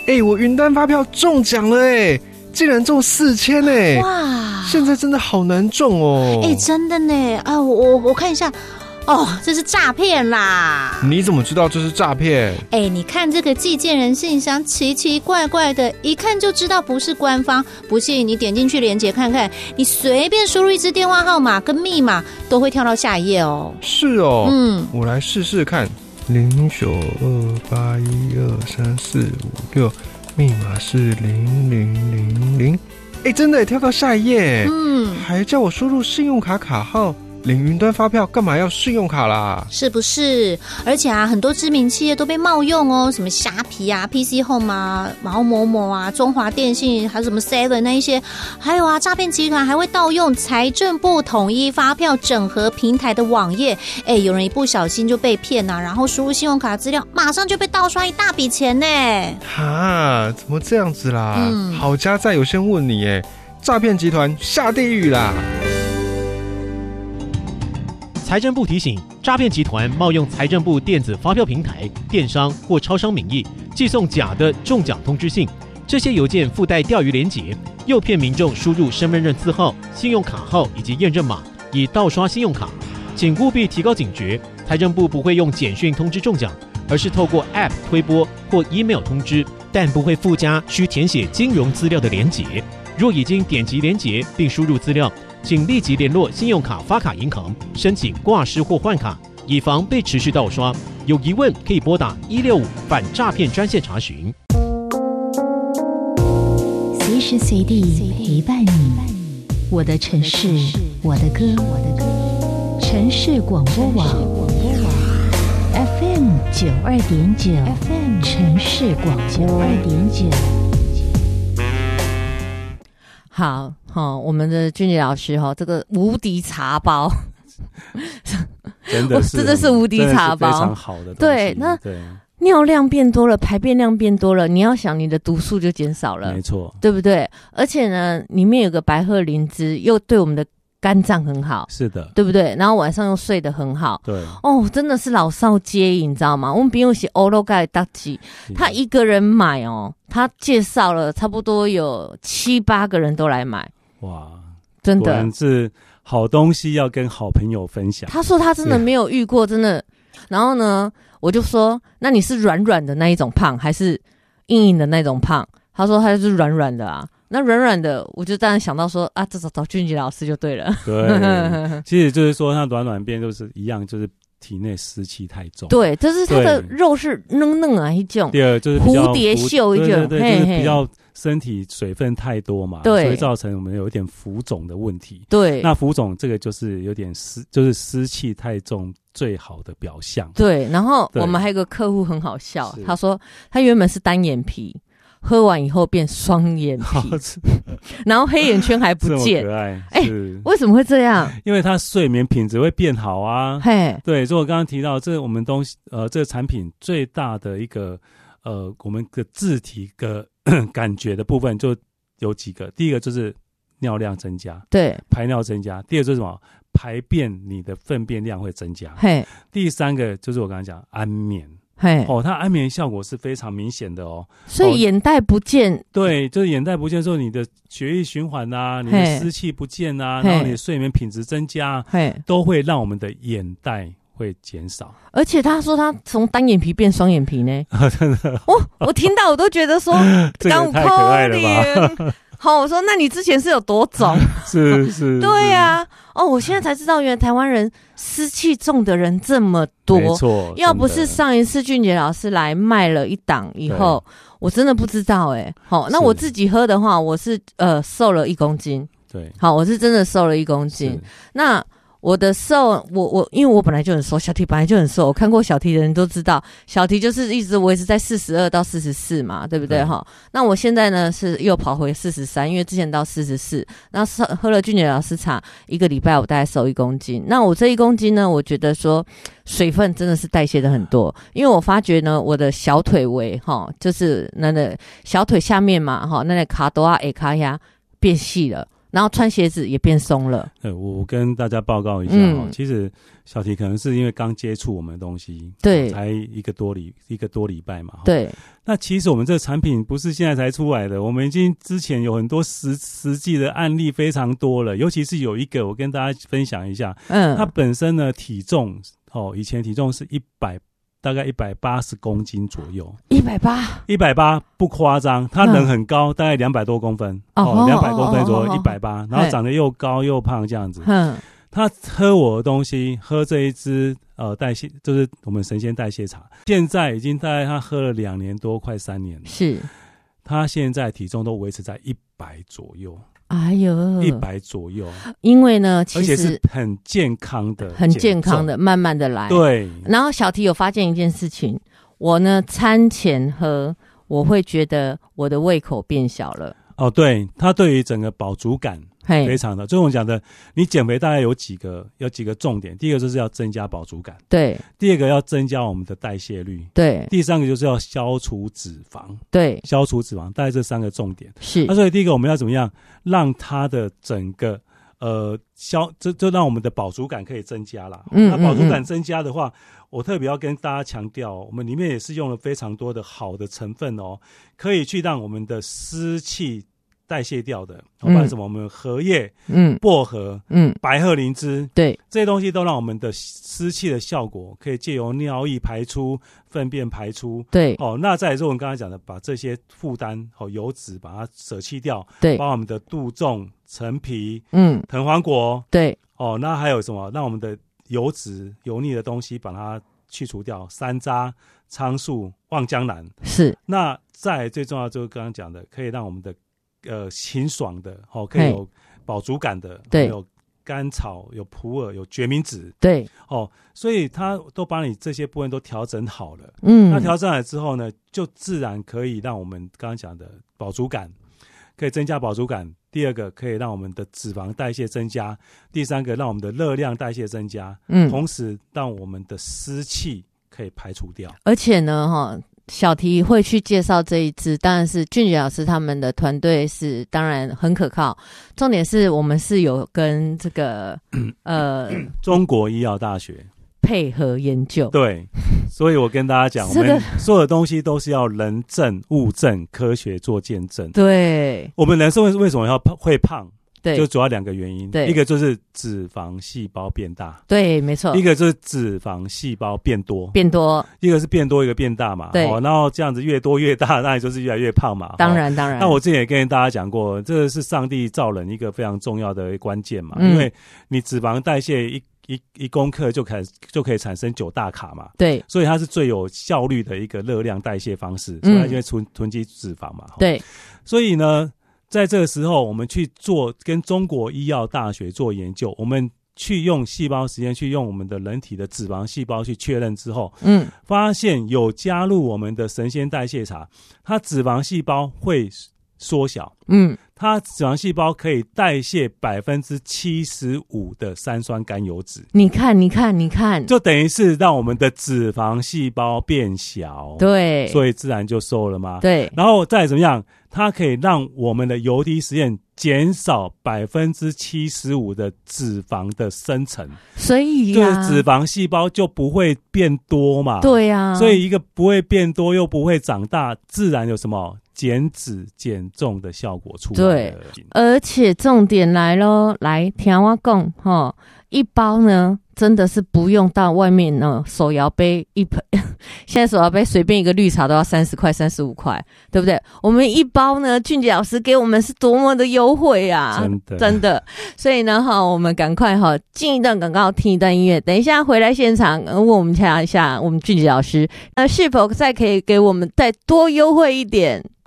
我云端发票中奖了竟然中4000 哇！ 现在真的好难中哦。 真的呢啊！我看一下。这是诈骗啦！ 你怎么知道这是诈骗？ 你看这个寄件人信箱奇奇怪怪的，一看就知道不是官方。不信你点进去连结看看，你随便输入一支电话号码跟密码，都会跳到下一页哦。 是哦，我来试试看。0928123456，密码是0000。真的跳到下一页。还叫我输入信用卡卡号。领云端发票干嘛要信用卡啦？ 是不是？而且很多知名企业都被冒用哦，什么虾皮啊、PC Home 啊、毛某某啊、中华电信，还有什么 Seven 那一些，还有诈骗集团还会盗用财政部统一发票整合平台的网页。有人一不小心就被骗然后输入信用卡资料，马上就被盗刷一大笔钱呢。 怎么这样子啦？好家在有先问你诈骗集团下地狱啦！ 财政部提醒，诈骗集团冒用财政部电子发票平台、电商或超商名义，寄送假的中奖通知信。这些邮件附带钓鱼连结，诱骗民众输入身份证字号、信用卡号以及验证码，以盗刷信用卡。请务必提高警觉，财政部不会用简讯通知中奖，而是透过 App 推播或 email 通知，但不会附加需填写金融资料的连结。若已经点击连结并输入资料，请立即联络信用卡发卡银行申请挂失或换卡，以防被持续盗刷。有疑问可以拨打165反诈骗专线查询。 随时随地陪伴你，我的城市，我的歌，城市广播网 FM92.9 城市广播2.9。 好，我们的俊杰老师这个无敌茶包， 真的是无敌茶包， 非常好的东西。 对，那尿量变多了，排便量变多了，你要想你的毒素就减少了， 没错， 对不对？而且呢，里面有个白鹤灵芝，又对我们的肝脏很好， 是的， 对不对？然后晚上又睡得很好， 对真的是老少皆宜，你知道吗？我们朋友是欧罗盖大吉，他一个人买他介绍了差不多有7-8个人都来买， 哇， 真的果然是好东西要跟好朋友分享。 他说他真的没有遇过，真的。然后呢，我就说，那你是软软的那一种胖，还是硬硬的那种胖？他说他就是软软的啊。那软软的，我就当然想到说这找俊杰老师就对了。 对，其实就是说，它软软变就是一样，就是体内湿气太重。 对，就是它的肉是嫩嫩啊一种。 第二就是比较蝴蝶袖一种， 对，就是比较身体水分太多嘛， 对， 所以造成我们有一点浮肿的问题。 对， 那浮肿这个就是有点就是湿气太重最好的表象。 对，然后我们还有个客户很好笑，他说他原本是单眼皮。喝完以后变双眼皮，然后黑眼圈还不见， 这么可爱。 为什么会这样？ 因为它睡眠品质会变好啊。对，所以我刚刚提到，这我们东西这个产品最大的一个我们的自体的感觉的部分就有几个，第一个就是尿量增加， 对， 排尿增加；第二个就是什么？排便你的粪便量会增加。第三个就是我刚才讲安眠。它安眠效果是非常明显的所以眼袋不见， 对，就是眼袋不见之后，你的血液循环啊，你的湿气不见啊，然后你的睡眠品质增加，都会让我们的眼袋会减少。 而且他说他从单眼皮变双眼皮呢， 真的， 我听到我都觉得说这个太可爱了吧。 好，我说那你之前是有多肿？ 是， 对呀。我现在才知道，原来台湾人湿气重的人这么多。 没错， 要不是上一次俊杰老师来卖了一档以后，我真的不知道那我自己喝的话，我是瘦了1公斤。 对， 好，我是真的瘦了1公斤。那我的瘦，我因为我本来就很瘦，小提本来就很瘦，我看过小提的人都知道，小提就是一直维持在42到44嘛，对不对哈？那我现在呢是又跑回43，因为之前到44，那喝了俊杰老师茶1个礼拜，我大概瘦1公斤。那我这1公斤呢，我觉得说水分真的是代谢的很多，因为我发觉呢，我的小腿围就是那个小腿下面嘛那个卡多啊、卡呀变细了。 然后穿鞋子也变松了。 我跟大家报告一下其实小提可能是因为刚接触我们的东西， 对， 才一个多礼拜嘛。 对， 那其实我们这个产品不是现在才出来的，我们已经之前有很多实际的案例非常多了，尤其是有一个我跟大家分享一下，它本身呢体重以前体重是大概180公斤左右，180不夸张，他人很高，大概200多公分，200公分左右，180，然后长得又高又胖这样子。他喝我的东西，喝这一支代谢，就是我们神仙代谢茶，现在已经大概他喝了2年多，快3年了。是，他现在体重都维持在100左右。哎呦，100左右， 因为呢，其实而且是很健康的， 慢慢的来。 对。然后小提有发现一件事情，我呢餐前喝，我会觉得我的胃口变小了。 对，它对于整个饱足感非常的，所以我们讲的，你减肥大概有几个重点。第一个就是要增加饱足感，对；第二个要增加我们的代谢率，对；第三个就是要消除脂肪，对，消除脂肪，大概这3个重点。是。所以第一个我们要怎么样让它的整个就让我们的饱足感可以增加啦。那饱足感增加的话，我特别要跟大家强调，我们里面也是用了非常多的好的成分可以去让我们的湿气代谢掉的，包括什么？我们荷叶、薄荷、白鹤灵芝，对，这些东西都让我们的湿气的效果可以借由尿液排出、粪便排出，对。那再来是我们刚才讲的，把这些负担油脂把它舍弃掉，对，包括我们的杜仲、陈皮、藤黄果，对。那还有什么？让我们的油脂、油腻的东西把它去除掉，山楂、苍术、望江南，是。那再来最重要就是刚刚讲的，可以让我们的清爽的可以有饱足感的，对，有甘草、有普洱、有决明子，对，所以它都把你这些部分都调整好了。那调整好之后呢，就自然可以让我们刚刚讲的饱足感可以增加饱足感。第二个可以让我们的脂肪代谢增加，第三个让我们的热量代谢增加，同时让我们的湿气可以排除掉。而且呢小提会去介绍这一支，当然是俊杰老师他们的团队是当然很可靠，重点是我们是有跟这个中国医药大学配合研究，对，所以我跟大家讲，我们所有的东西都是要人证、物证、科学做见证。对，我们人生为什么会胖？对，就主要2个原因，对，一个就是脂肪细胞变大，对，没错，一个就是脂肪细胞变多，一个是变多，一个变大嘛，对，然后这样子越多越大，那也就是越来越胖嘛，当然。那我之前也跟大家讲过，这是上帝造人一个非常重要的关键嘛，因为你脂肪代谢一公克就可以产生9大卡嘛，对，所以它是最有效率的一个热量代谢方式，所以它就会囤积脂肪嘛，对，所以呢。在这个时候，我们去做跟中国医药大学做研究，我们去用细胞实验，去用我们的人体的脂肪细胞去确认之后，发现有加入我们的神仙代谢茶，它脂肪细胞会缩小，它脂肪细胞可以代谢75%的三酸甘油脂。你看，就等于是让我们的脂肪细胞变小，对，所以自然就瘦了嘛。对，然后再怎么样，它可以让我们的油滴实验减少75%的脂肪的生成，所以就是脂肪细胞就不会变多嘛。对啊，所以一个不会变多又不会长大，自然有什么？减脂减重的效果出来。对，而且重点来咯，来听我讲一包呢真的是不用到外面呢手摇杯现在手摇杯随便一个绿茶都要30块35块，对不对？我们一包呢俊杰老师给我们是多么的优惠啊，真的。所以呢我们赶快进一段广告，听一段音乐，等一下回来现场问我们一下我们俊杰老师是否再可以给我们再多优惠一点。